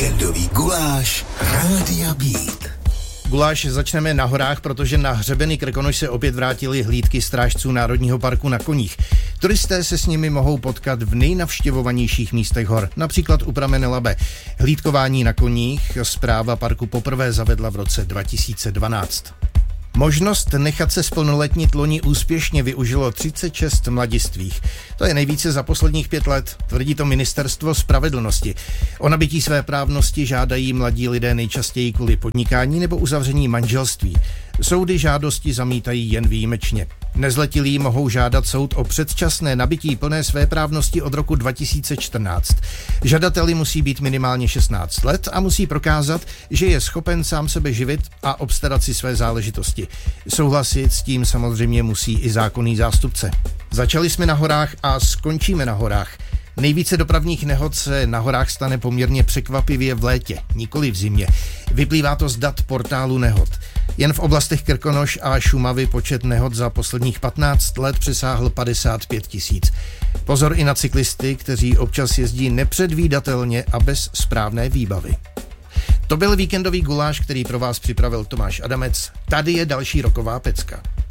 Víkendový guláš Rádia Beat. Guláš začneme na horách, protože na hřebeny Krkonoš se opět vrátily hlídky strážců Národního parku na koních. Turisté se s nimi mohou potkat v nejnavštěvovanějších místech hor, například u pramene Labe. Hlídkování na koních správa parku poprvé zavedla v roce 2012. Možnost nechat se splnoletnit loni úspěšně využilo 36 mladistvých. To je nejvíce za posledních 5 let, tvrdí to Ministerstvo spravedlnosti. O nabytí své právnosti žádají mladí lidé nejčastěji kvůli podnikání nebo uzavření manželství. Soudy žádosti zamítají jen výjimečně. Nezletilí mohou žádat soud o předčasné nabytí plné svéprávnosti od roku 2014. Žadateli musí být minimálně 16 let a musí prokázat, že je schopen sám sebe živit a obstarat si své záležitosti. Souhlasit s tím samozřejmě musí i zákonný zástupce. Začali jsme na horách a skončíme na horách. Nejvíce dopravních nehod se na horách stane poměrně překvapivě v létě, nikoli v zimě. Vyplývá to z dat portálu nehod. Jen v oblastech Krkonoš a Šumavy počet nehod za posledních 15 let přesáhl 55 000. Pozor i na cyklisty, kteří občas jezdí nepředvídatelně a bez správné výbavy. To byl víkendový guláš, který pro vás připravil Tomáš Adamec. Tady je další roková pecka.